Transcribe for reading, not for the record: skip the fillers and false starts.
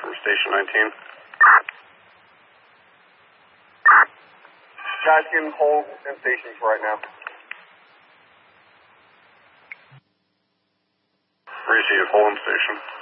from Station 19. Tasking, hold, and stations right now. Receive, hold on station.